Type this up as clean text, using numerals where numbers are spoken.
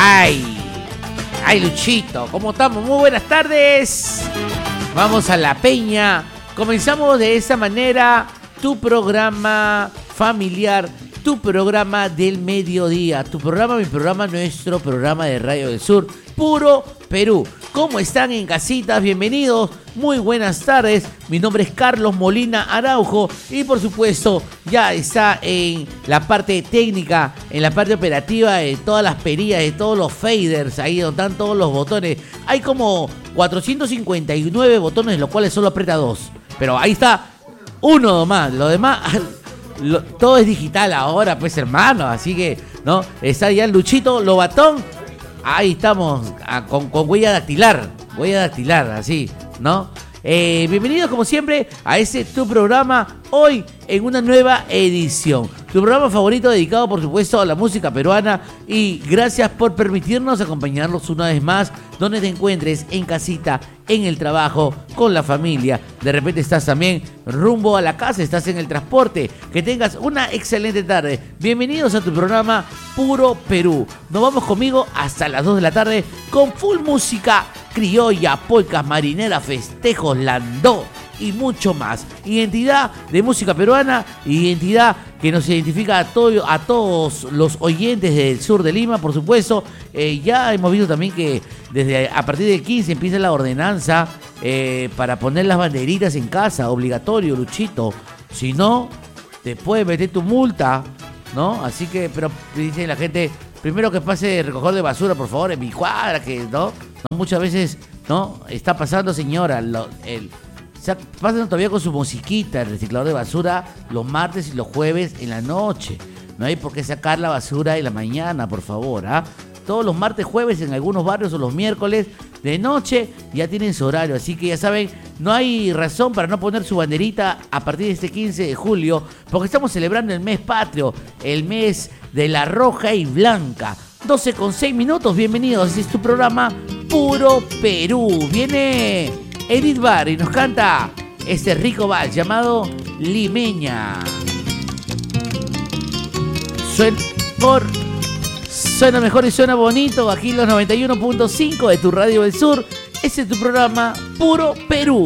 Ay, Luchito, ¿cómo estamos? Muy buenas tardes. Vamos a la peña. Comenzamos de esa manera tu programa familiar, tu programa del mediodía, tu programa, mi programa, nuestro programa de Radio del Sur, Puro Perú. ¿Cómo están en casitas? Bienvenidos, muy buenas tardes. Mi nombre es Carlos Molina Araujo y por supuesto ya está en la parte técnica, en la parte operativa de todas las perillas, de todos los faders, ahí donde están todos los botones. Hay como 459 botones, de los cuales solo aprieta 2. Pero ahí está uno nomás, lo demás... todo es digital ahora, pues, hermano. Así que, ¿no? Está ya el Luchito Lobatón. Ahí estamos, con huella dactilar. Huella dactilar, así, ¿no? Bienvenidos, como siempre, a tu programa. Hoy, en una nueva edición. Tu programa favorito dedicado, por supuesto, a la música peruana. Y gracias por permitirnos acompañarlos una vez más, donde te encuentres, en casita, en el trabajo, con la familia. De repente estás también rumbo a la casa, estás en el transporte. Que tengas una excelente tarde. Bienvenidos a tu programa Puro Perú. Nos vamos conmigo hasta las 2 de la tarde con full música criolla, polcas, marineras, festejos, landó y mucho más. Identidad de música peruana, identidad que nos identifica a todos los oyentes del sur de Lima, por supuesto. Ya hemos visto también que a partir del 15 empieza la ordenanza para poner las banderitas en casa, obligatorio, Luchito. Si no, te puede meter tu multa, ¿no? Así que, pero dice la gente, primero que pase el recogedor de basura, por favor, en mi cuadra, que no muchas veces, ¿no? Está pasando, señora, pasan todavía con su musiquita, el reciclador de basura, los martes y los jueves en la noche. No hay por qué sacar la basura en la mañana, por favor, ¿ah? Todos los martes, jueves, en algunos barrios, o los miércoles de noche, ya tienen su horario. Así que ya saben, no hay razón para no poner su banderita a partir de este 15 de julio, porque estamos celebrando el mes patrio, el mes de la roja y blanca. 12:06, bienvenidos, este es tu programa Puro Perú. Viene Edith Bar y nos canta este rico vals llamado Limeña. Suena mejor y suena bonito aquí en los 91.5 de tu Radio del Sur. Este es tu programa Puro Perú.